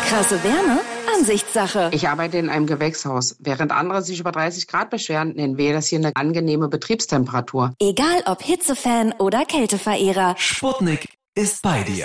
Krasse Wärme? Ansichtssache. Ich arbeite in einem Gewächshaus. Während andere sich über 30 Grad beschweren, nennen wir das hier eine angenehme Betriebstemperatur. Egal ob Hitzefan oder Kälteverehrer. Sputnik ist bei dir.